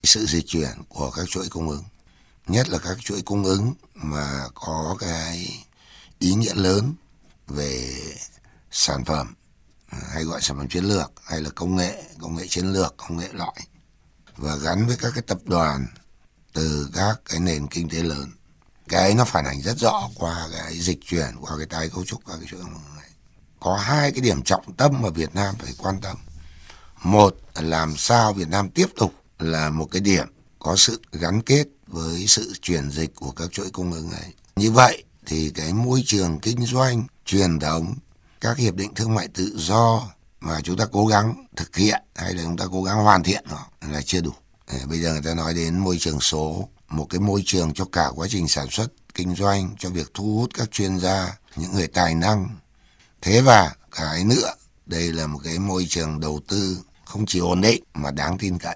sự dịch chuyển của các chuỗi cung ứng, nhất là các chuỗi cung ứng mà có cái ý nghĩa lớn về sản phẩm, hay gọi sản phẩm chiến lược, hay là công nghệ chiến lược, công nghệ lõi, và gắn với các cái tập đoàn từ các cái nền kinh tế lớn. Cái nó phản ánh rất rõ qua cái dịch chuyển, qua cái tái cấu trúc các cái chuỗi cung ứng này. Có hai cái điểm trọng tâm mà Việt Nam phải quan tâm. Một là làm sao Việt Nam tiếp tục là một cái điểm có sự gắn kết với sự chuyển dịch của các chuỗi cung ứng này. Như vậy thì cái môi trường kinh doanh truyền thống, các hiệp định thương mại tự do mà chúng ta cố gắng thực hiện hay là chúng ta cố gắng hoàn thiện nó là chưa đủ. Bây giờ người ta nói đến môi trường số, một cái môi trường cho cả quá trình sản xuất, kinh doanh, cho việc thu hút các chuyên gia, những người tài năng. Thế và cái nữa, đây là một cái môi trường đầu tư không chỉ ổn định mà đáng tin cậy.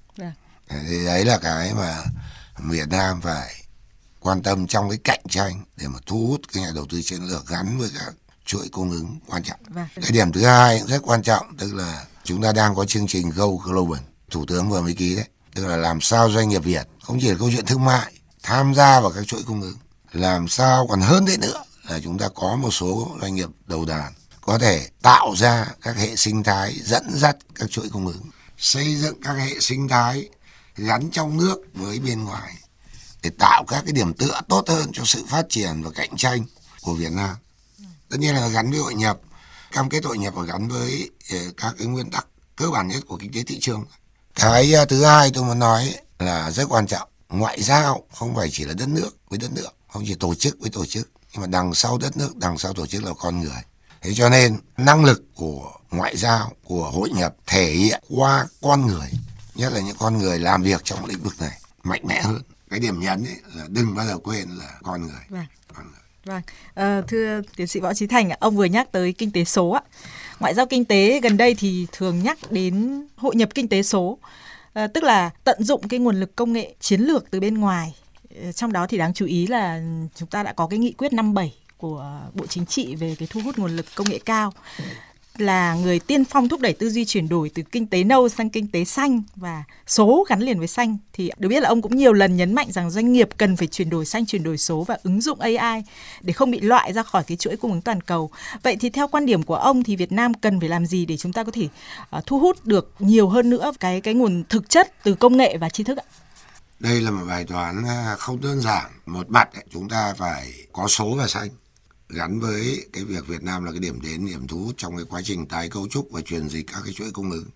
Thì đấy là cái mà Việt Nam phải quan tâm trong cái cạnh tranh để mà thu hút cái nhà đầu tư chiến lược gắn với các chuỗi cung ứng quan trọng. Cái điểm thứ hai rất quan trọng, tức là chúng ta đang có chương trình Go Global, Thủ tướng vừa mới ký đấy. Tức là làm sao doanh nghiệp Việt không chỉ là câu chuyện thương mại, tham gia vào các chuỗi cung ứng. Làm sao còn hơn thế nữa là chúng ta có một số doanh nghiệp đầu đàn có thể tạo ra các hệ sinh thái dẫn dắt các chuỗi cung ứng, xây dựng các hệ sinh thái gắn trong nước với bên ngoài để tạo các cái điểm tựa tốt hơn cho sự phát triển và cạnh tranh của Việt Nam. Tất nhiên là gắn với hội nhập, cam kết hội nhập và gắn với các cái nguyên tắc cơ bản nhất của kinh tế thị trường. Cái thứ hai tôi muốn nói là rất quan trọng, ngoại giao không phải chỉ là đất nước với đất nước, không chỉ tổ chức với tổ chức, nhưng mà đằng sau đất nước, đằng sau tổ chức là con người. Thế cho nên năng lực của ngoại giao, của hội nhập thể hiện qua con người, nhất là những con người làm việc trong lĩnh vực này mạnh mẽ hơn. Cái điểm nhấn ấy là đừng bao giờ quên là con người. Vâng. Thưa tiến sĩ Võ Trí Thành, ông vừa nhắc tới kinh tế số. Ngoại giao kinh tế gần đây thì thường nhắc đến hội nhập kinh tế số, tức là tận dụng cái nguồn lực công nghệ chiến lược từ bên ngoài. Trong đó thì đáng chú ý là chúng ta đã có cái nghị quyết 57 của Bộ Chính trị về cái thu hút nguồn lực công nghệ cao, là người tiên phong thúc đẩy tư duy chuyển đổi từ kinh tế nâu sang kinh tế xanh và số gắn liền với xanh. Thì được biết là ông cũng nhiều lần nhấn mạnh rằng doanh nghiệp cần phải chuyển đổi xanh, chuyển đổi số và ứng dụng AI để không bị loại ra khỏi cái chuỗi cung ứng toàn cầu. Vậy thì theo quan điểm của ông thì Việt Nam cần phải làm gì để chúng ta có thể thu hút được nhiều hơn nữa cái nguồn thực chất từ công nghệ và tri thức ạ? Đây là một bài toán không đơn giản. Một mặt chúng ta phải có số và xanh, gắn với cái việc Việt Nam là cái điểm đến, điểm thu hút trong cái quá trình tái cấu trúc và chuyển dịch các cái chuỗi cung ứng.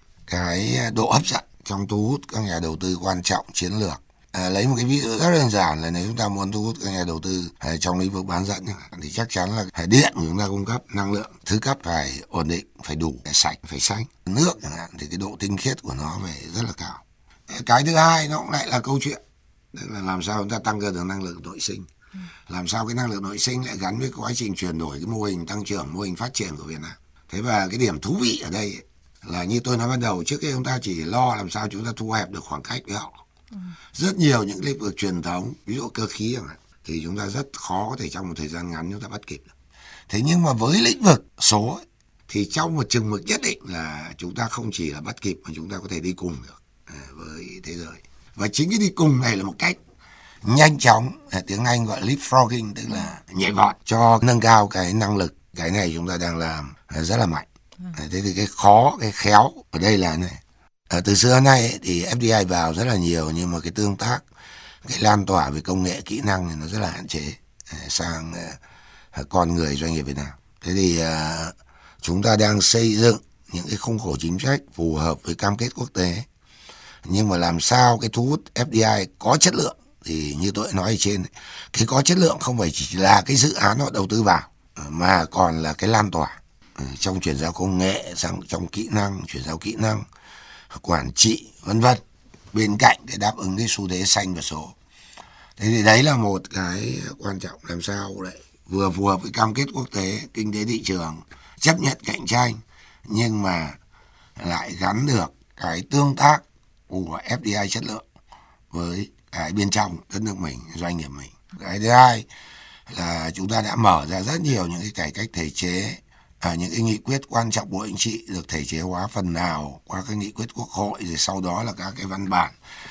Cái độ hấp dẫn trong thu hút các nhà đầu tư quan trọng chiến lược. Lấy một cái ví dụ rất đơn giản là nếu chúng ta muốn thu hút các nhà đầu tư trong lĩnh vực bán dẫn thì chắc chắn là điện của chúng ta cung cấp, năng lượng thứ cấp phải ổn định, phải đủ, phải sạch, phải xanh. Nước thì cái độ tinh khiết của nó phải rất là cao. Cái thứ hai nó cũng lại là câu chuyện, tức là làm sao chúng ta tăng cường được năng lượng nội sinh. Làm sao cái năng lượng nội sinh lại gắn với quá trình chuyển đổi cái mô hình tăng trưởng, mô hình phát triển của Việt Nam. Thế và cái điểm thú vị ở đây là như tôi nói ban đầu, trước kia chúng ta chỉ lo làm sao chúng ta thu hẹp được khoảng cách với họ. Rất nhiều những lĩnh vực truyền thống, ví dụ cơ khí chẳng hạn, thì chúng ta rất khó có thể trong một thời gian ngắn chúng ta bắt kịp được. Thế nhưng mà với lĩnh vực số ấy, thì trong một chừng mực nhất định là chúng ta không chỉ là bắt kịp mà chúng ta có thể đi cùng được với thế giới. Và chính cái đi cùng này là một cách nhanh chóng, tiếng Anh gọi leapfrogging, tức là nhảy vọt cho nâng cao cái năng lực. Cái này chúng ta đang làm rất là mạnh. Thế thì cái khó, cái khéo ở đây là này. Từ xưa nay ấy, thì FDI vào rất là nhiều, nhưng mà cái tương tác, cái lan tỏa về công nghệ, kỹ năng thì nó rất là hạn chế sang con người doanh nghiệp Việt Nam. Thế thì chúng ta đang xây dựng những cái khung khổ chính sách phù hợp với cam kết quốc tế. Nhưng mà làm sao cái thu hút FDI có chất lượng, thì như tôi nói ở trên, cái có chất lượng không phải chỉ là cái dự án họ đầu tư vào, mà còn là cái lan tỏa trong chuyển giao công nghệ, trong kỹ năng, chuyển giao kỹ năng, quản trị, vân vân, bên cạnh cái đáp ứng cái xu thế xanh và số. Thế thì đấy là một cái quan trọng, làm sao lại vừa phù hợp với cam kết quốc tế, kinh tế thị trường, chấp nhận cạnh tranh, nhưng mà lại gắn được cái tương tác của FDI chất lượng với cái bên trong đất nước mình, doanh nghiệp mình. Cái thứ hai là chúng ta đã mở ra rất nhiều những cái cải cách thể chế, những cái nghị quyết quan trọng của anh chị được thể chế hóa phần nào qua các nghị quyết quốc hội, rồi sau đó là các cái văn bản